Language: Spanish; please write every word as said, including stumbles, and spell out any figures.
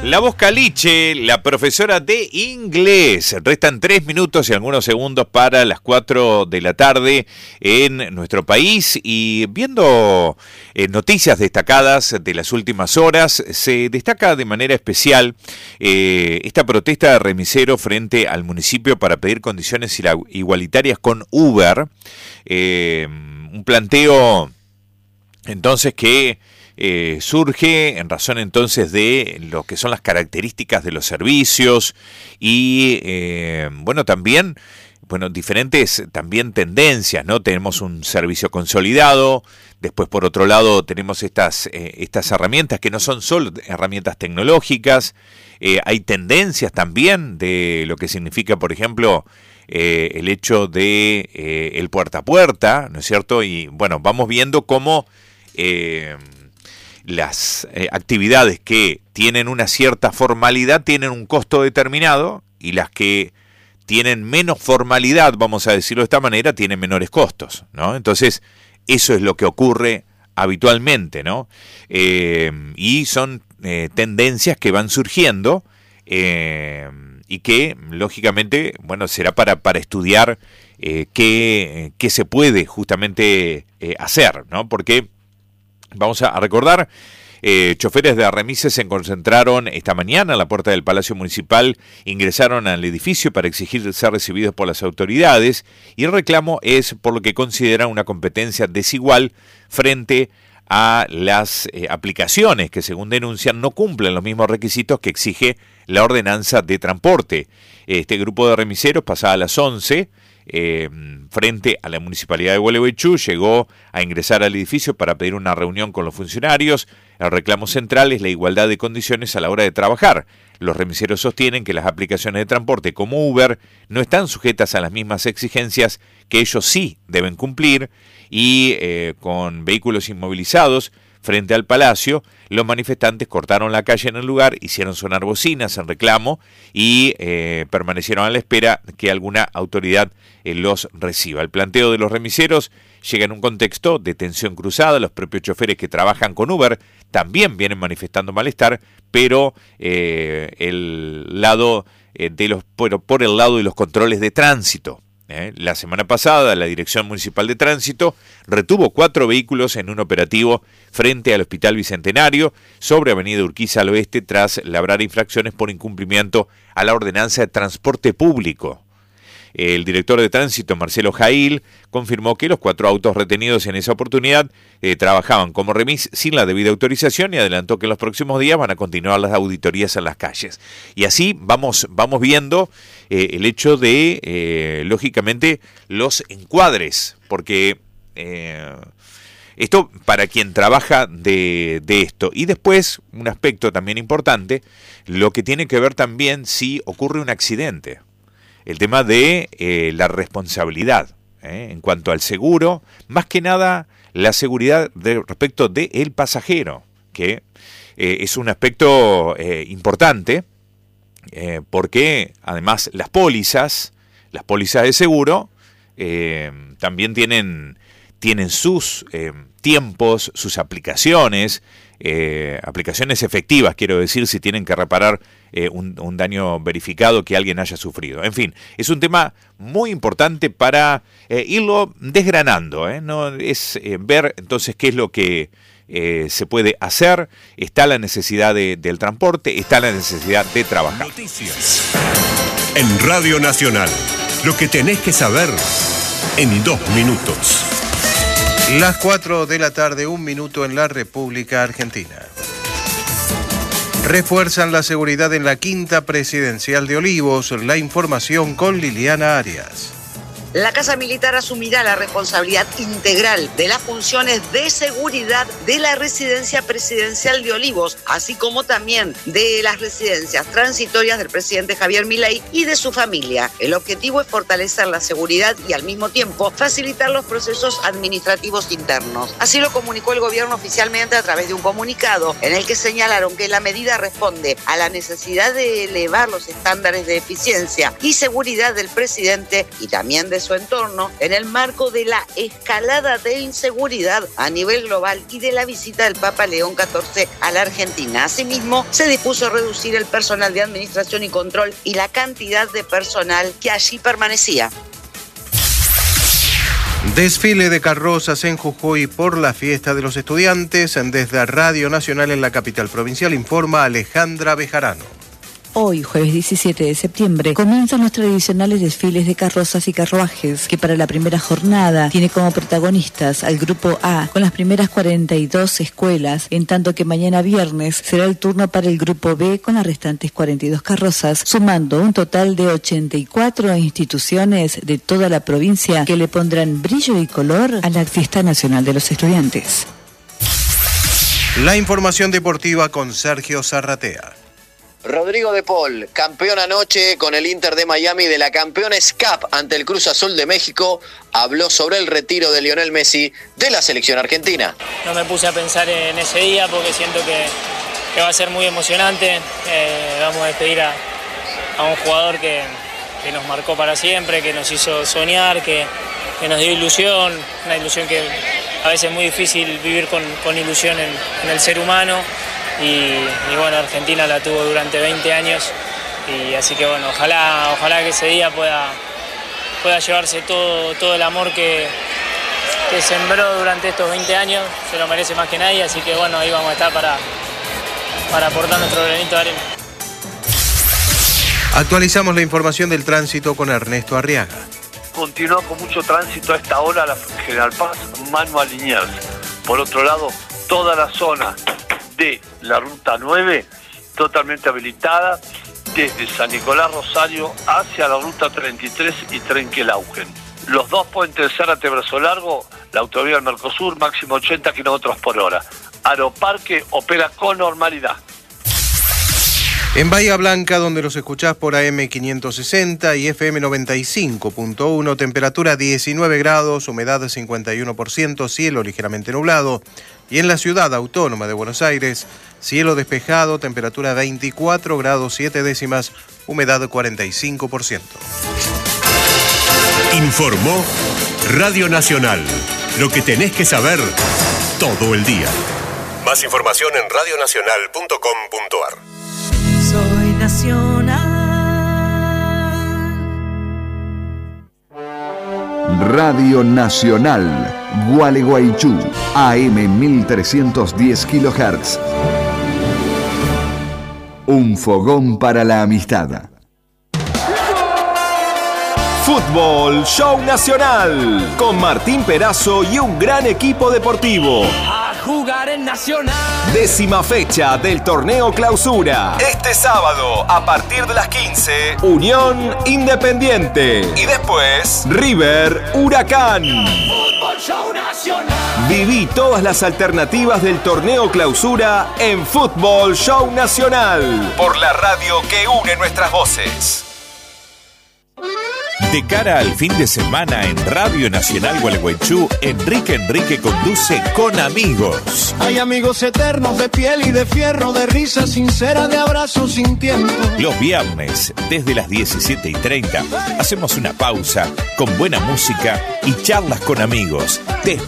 La voz caliche, la profesora de inglés. Restan tres minutos y algunos segundos para las cuatro de la tarde en nuestro país. Y viendo eh, noticias destacadas de las últimas horas, se destaca de manera especial eh, esta protesta de remiseros frente al municipio para pedir condiciones igualitarias con Uber. Eh, un planteo entonces que Eh, surge en razón entonces de lo que son las características de los servicios y eh, bueno también bueno diferentes también tendencias, ¿no? Tenemos un servicio consolidado, después por otro lado tenemos estas eh, estas herramientas que no son solo herramientas tecnológicas, eh, hay tendencias también de lo que significa, por ejemplo, eh, el hecho de eh, el puerta a puerta, ¿no es cierto? Y bueno, vamos viendo cómo eh, las eh, actividades que tienen una cierta formalidad tienen un costo determinado y las que tienen menos formalidad, vamos a decirlo de esta manera, tienen menores costos, ¿no? Entonces, eso es lo que ocurre habitualmente, ¿no? Eh, y son eh, tendencias que van surgiendo eh, y que, lógicamente, bueno, será para, para estudiar eh, qué, qué se puede justamente eh, hacer, ¿no? Porque vamos a recordar, eh, choferes de remises se concentraron esta mañana a la puerta del Palacio Municipal, ingresaron al edificio para exigir ser recibidos por las autoridades y el reclamo es por lo que consideran una competencia desigual frente a las eh, aplicaciones que, según denuncian, no cumplen los mismos requisitos que exige la ordenanza de transporte. Este grupo de remiseros, pasadas las once, Eh, frente a la Municipalidad de Gualeguaychú, llegó a ingresar al edificio para pedir una reunión con los funcionarios. El reclamo central es la igualdad de condiciones a la hora de trabajar. Los remiseros sostienen que las aplicaciones de transporte como Uber no están sujetas a las mismas exigencias que ellos sí deben cumplir y eh, con vehículos inmovilizados frente al Palacio, los manifestantes cortaron la calle en el lugar, hicieron sonar bocinas en reclamo y eh, permanecieron a la espera que alguna autoridad eh, los reciba. El planteo de los remiseros llega en un contexto de tensión cruzada. Los propios choferes que trabajan con Uber también vienen manifestando malestar, pero eh, el lado eh, de los por, por el lado de los controles de tránsito. Eh, la semana pasada la Dirección Municipal de Tránsito retuvo cuatro vehículos en un operativo frente al Hospital Bicentenario sobre Avenida Urquiza al oeste tras labrar infracciones por incumplimiento a la ordenanza de transporte público. El director de tránsito, Marcelo Jail, confirmó que los cuatro autos retenidos en esa oportunidad eh, trabajaban como remis sin la debida autorización y adelantó que en los próximos días van a continuar las auditorías en las calles. Y así vamos, vamos viendo eh, el hecho de, eh, lógicamente, los encuadres, porque eh, esto para quien trabaja de, de esto. Y después, un aspecto también importante, lo que tiene que ver también si ocurre un accidente. El tema de eh, la responsabilidad ¿eh? en cuanto al seguro, más que nada la seguridad de, respecto del pasajero, que eh, es un aspecto eh, importante, eh, porque además las pólizas, las pólizas de seguro, eh, también tienen, tienen sus eh, tiempos, sus aplicaciones, eh, aplicaciones efectivas, quiero decir, si tienen que reparar eh, un, un daño verificado que alguien haya sufrido. En fin, es un tema muy importante para eh, irlo desgranando, ¿eh? No es eh, ver entonces qué es lo que eh, se puede hacer. Está la necesidad de, del transporte, está la necesidad de trabajar. Noticias en Radio Nacional. Lo que tenés que saber en dos minutos. Las cuatro de la tarde, un minuto en la República Argentina. Refuerzan la seguridad en la Quinta Presidencial de Olivos. La información con Liliana Arias. La Casa Militar asumirá la responsabilidad integral de las funciones de seguridad de la residencia presidencial de Olivos, así como también de las residencias transitorias del presidente Javier Milei y de su familia. El objetivo es fortalecer la seguridad y al mismo tiempo facilitar los procesos administrativos internos. Así lo comunicó el gobierno oficialmente a través de un comunicado en el que señalaron que la medida responde a la necesidad de elevar los estándares de eficiencia y seguridad del presidente y también de su entorno en el marco de la escalada de inseguridad a nivel global y de la visita del Papa León catorce a la Argentina. Asimismo, se dispuso reducir el personal de administración y control y la cantidad de personal que allí permanecía. Desfile de carrozas en Jujuy por la fiesta de los estudiantes. Desde Radio Nacional en la capital provincial informa Alejandra Bejarano. Hoy, jueves diecisiete de septiembre, comienzan los tradicionales desfiles de carrozas y carruajes, que para la primera jornada tiene como protagonistas al Grupo A, con las primeras cuarenta y dos escuelas, en tanto que mañana viernes será el turno para el Grupo B con las restantes cuarenta y dos carrozas, sumando un total de ochenta y cuatro instituciones de toda la provincia que le pondrán brillo y color a la Fiesta Nacional de los Estudiantes. La información deportiva con Sergio Zarratea. Rodrigo de Paul, campeón anoche con el Inter de Miami de la Campeones Cup ante el Cruz Azul de México, habló sobre el retiro de Lionel Messi de la selección argentina. No me puse a pensar en ese día porque siento que, que va a ser muy emocionante. Eh, vamos a despedir a, a un jugador que, que nos marcó para siempre, que nos hizo soñar, que, que nos dio ilusión, una ilusión que a veces es muy difícil vivir con, con ilusión en, en el ser humano. Y, y bueno, Argentina la tuvo durante veinte años y así que bueno, ojalá, ojalá que ese día pueda, pueda llevarse todo, todo el amor que, que sembró durante estos veinte años, se lo merece más que nadie, así que bueno, ahí vamos a estar para, para aportar nuestro granito de arena. Actualizamos la información del tránsito con Ernesto Arriaga. Continúa con mucho tránsito a esta hora la General Paz, Manuel Liniers. Por otro lado, toda la zona de la ruta nueve totalmente habilitada desde San Nicolás Rosario hacia la ruta treinta y tres y Trenquelauquen. Los dos puentes Zárate Brazo Largo, la autovía del Mercosur, máximo ochenta kilómetros por hora. Aeroparque opera con normalidad. En Bahía Blanca, donde los escuchás por A M quinientos sesenta y F M noventa y cinco punto uno, temperatura diecinueve grados, humedad cincuenta y uno por ciento, cielo ligeramente nublado. Y en la ciudad autónoma de Buenos Aires, cielo despejado, temperatura veinticuatro grados siete décimas, humedad cuarenta y cinco por ciento. Informó Radio Nacional. Lo que tenés que saber todo el día. Más información en radio nacional punto com punto a r. Soy nacional. Radio Nacional, Gualeguaychú, A M mil trescientos diez kilohertz. Un fogón para la amistad. Fútbol Show Nacional, con Martín Perazo y un gran equipo deportivo. A jugar en Nacional. Décima fecha del torneo Clausura. Este sábado, a partir de las quince, Unión Independiente. Y después, River Huracán. Fútbol Show Nacional. Viví todas las alternativas del torneo Clausura en Fútbol Show Nacional. Por la radio que une nuestras voces. De cara al fin de semana en Radio Nacional Gualeguaychú, Enrique Enrique conduce Con Amigos. Hay amigos eternos de piel y de fierro, de risa sincera, de abrazos sin tiempo. Los viernes, desde las diecisiete y treinta, hacemos una pausa con buena música y charlas con amigos. Te